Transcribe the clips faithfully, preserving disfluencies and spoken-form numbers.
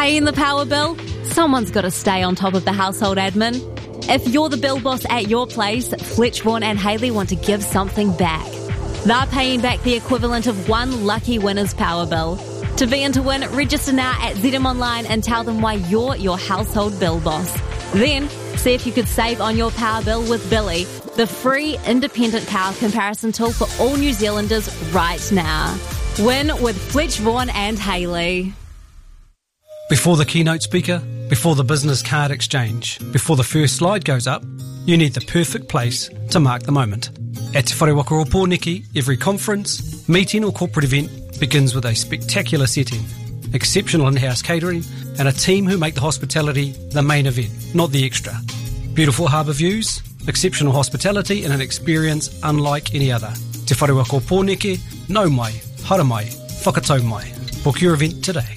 Paying the power bill? Someone's got to stay on top of the household admin. If you're the bill boss at your place, Fletch, Vaughan and Hayley want to give something back. They're paying back the equivalent of one lucky winner's power bill. To be in to win, register now at Z M Online and tell them why you're your household bill boss. Then, see if you could save on your power bill with Billy, the free independent power comparison tool for all New Zealanders right now. Win with Fletch, Vaughan and Hayley. Before the keynote speaker, before the business card exchange, before the first slide goes up, you need the perfect place to mark the moment. At Te Whare Waka o Pōneke, every conference, meeting or corporate event begins with a spectacular setting, exceptional in-house catering, and a team who make the hospitality the main event, not the extra. Beautiful harbour views, exceptional hospitality, and an experience unlike any other. Te Whare Waka o Pōneke, nau mai, hara mai, whakatau mai. Book your event today.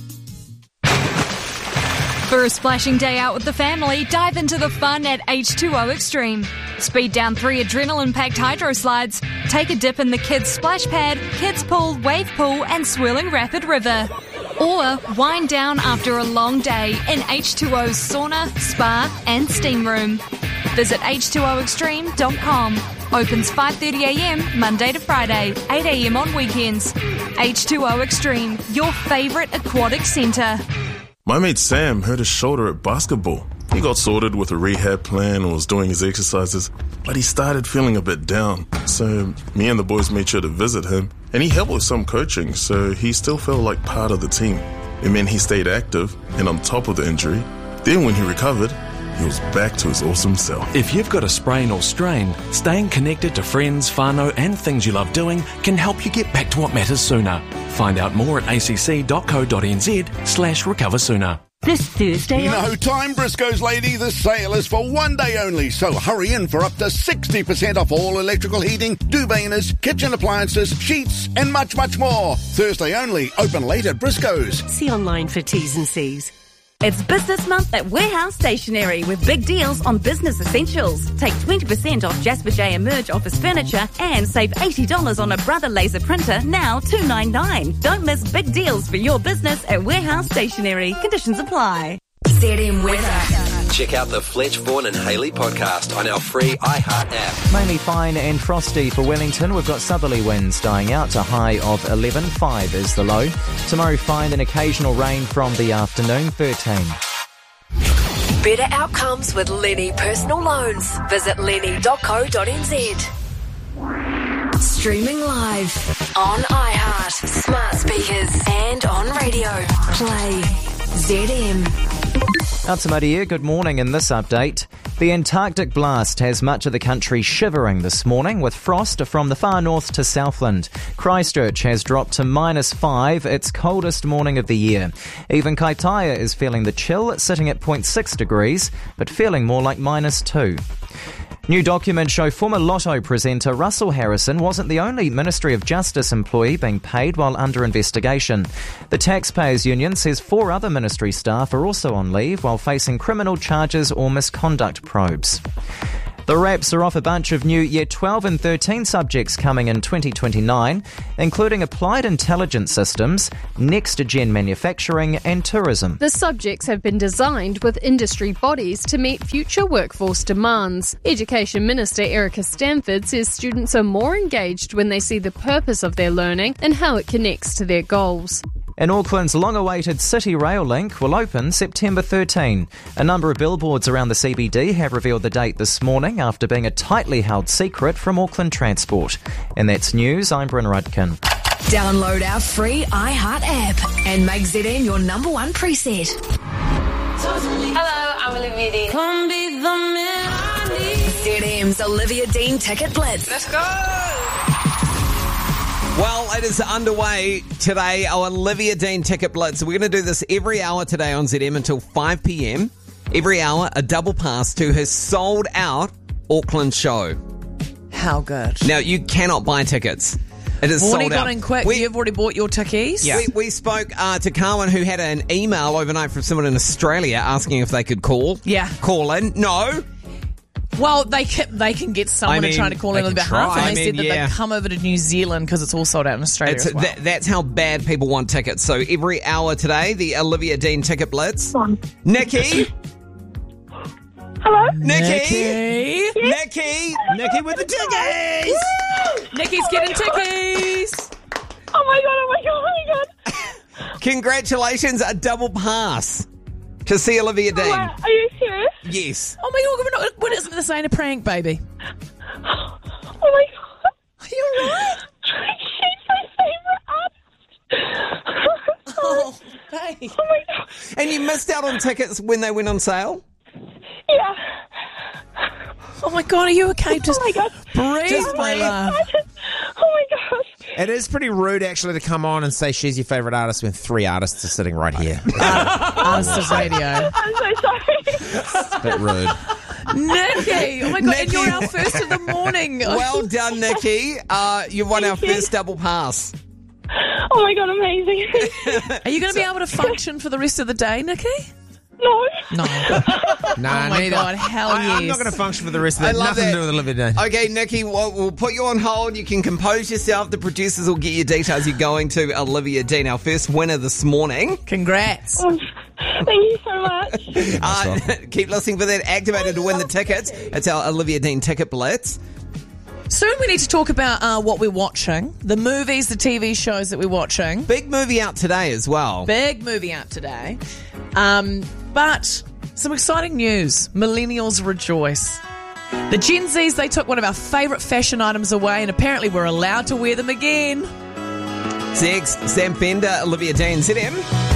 For a splashing day out with the family, dive into the fun at H two O Extreme. Speed down three adrenaline-packed hydro slides, take a dip in the kids' splash pad, kids' pool, wave pool and swirling rapid river. Or wind down after a long day in H two O's sauna, spa and steam room. Visit H two O extreme dot com. Opens five thirty a m Monday to Friday, eight a m on weekends. H two O Extreme, your favourite aquatic centre. My mate Sam hurt his shoulder at basketball. He got sorted with a rehab plan and was doing his exercises, but he started feeling a bit down. So me and the boys made sure to visit him, and he helped with some coaching, so he still felt like part of the team. It meant he stayed active and on top of the injury. Then when he recovered, he was back to his awesome self. If you've got a sprain or strain, staying connected to friends, whānau and things you love doing can help you get back to what matters sooner. Find out more at acc.co.nz slash recover sooner. This Thursday... No time, Briscoe's lady. The sale is for one day only, so hurry in for up to sixty percent off all electrical heating, duveiners, kitchen appliances, sheets, and much, much more. Thursday only. Open late at Briscoe's. See online for T's and C's. It's Business Month at Warehouse Stationery with big deals on business essentials. Take twenty percent off Jasper J Emerge office furniture and save eighty dollars on a Brother laser printer, now two ninety-nine. Don't miss big deals for your business at Warehouse Stationery. Conditions apply. Z M Weather. Check out the Fletch, Vaughan and Hayley podcast on our free iHeart app. Mainly fine and frosty for Wellington. We've got southerly winds dying out. A high of eleven. five is the low. Tomorrow fine and occasional rain from the afternoon. thirteen. Better outcomes with Lenny Personal Loans. Visit lenny dot co dot n z. Streaming live on iHeart, smart speakers and on radio. Play Z M. Atamaria, good morning. In this update, the Antarctic blast has much of the country shivering this morning with frost from the far north to Southland. Christchurch has dropped to minus five, its coldest morning of the year. Even Kaitaia is feeling the chill, sitting at zero point six degrees, but feeling more like minus two. New documents show former Lotto presenter Russell Harrison wasn't the only Ministry of Justice employee being paid while under investigation. The Taxpayers Union says four other ministry staff are also on leave while facing criminal charges or misconduct probes. The Raps are off a bunch of new Year twelve and thirteen subjects coming in twenty twenty-nine, including Applied Intelligence Systems, Next-Gen Manufacturing and Tourism. The subjects have been designed with industry bodies to meet future workforce demands. Education Minister Erica Stanford says students are more engaged when they see the purpose of their learning and how it connects to their goals. And Auckland's long-awaited City Rail link will open September thirteenth. A number of billboards around the C B D have revealed the date this morning after being a tightly held secret from Auckland Transport. And that's news. I'm Bryn Rudkin. Download our free iHeart app and make Z M your number one preset. Hello, I'm Olivia Dean. Come be the man I need. Z M's Olivia Dean Ticket Blitz. Let's go! Well, it is underway today, our Olivia Dean Ticket Blitz. We're going to do this every hour today on Z M until five p.m. Every hour, a double pass to his sold-out Auckland show. How good. Now, you cannot buy tickets. It is Warnie sold out. got in quick. We, You've already bought your tickies? Yeah. We, we spoke uh, to Carwin, who had an email overnight from someone in Australia asking if they could call. Yeah. Call in. No. Well, they can, they can get someone I mean, to try to call they in on can their behalf, try. and I they mean, said that yeah. they come over to New Zealand because it's all sold out in Australia It's, as well. that, that's how bad people want tickets. So every hour today, the Olivia Dean Ticket Blitz. Nikki. Hello? Nikki. Nikki. Nikki. Nikki with the tickets. Nikki's getting tickets. Oh my god, oh my god, oh my god. Congratulations, a double pass to see Olivia Dean. What? Are you serious? Yes. Oh my god, we're not, we're not, this ain't a prank, baby. Oh my god. Are you alright? She's my favourite artist. Oh, babe. Oh my god. And you missed out on tickets when they went on sale? Yeah. Oh my god, are you okay? Just oh my god. breathe, Just my breathe. love. Oh my gosh. It is pretty rude, actually, to come on and say she's your favourite artist when three artists are sitting right here. Artist of radio. I'm so sorry. It's a bit rude. Nikki! Oh my god, Nikki. and you're our first of the morning. Well done, Nikki. Uh, you won our Thank you. first double pass. Oh my god, amazing. Are you going to be able to function for the rest of the day, Nikki? No. No. Nah, Oh my neither. God, hell I, I'm yes. not going to function for the rest of I it. love Nothing that. to do with Olivia Dean. Okay, Nikki, we'll, we'll put you on hold. You can compose yourself. The producers will get your details. You're going to Olivia Dean, our first winner this morning. Congrats. Oh, thank you so much. Uh, keep listening for that. Activated to win the tickets. It's our Olivia Dean Ticket Blitz. Soon we need to talk about uh, what we're watching, the movies, the T V shows that we're watching. Big movie out today as well. Big movie out today. Um, but some exciting news. Millennials rejoice. The Gen Zs, they took one of our favourite fashion items away and apparently we're allowed to wear them again. Six, Sam Fender, Olivia Dean, Z M.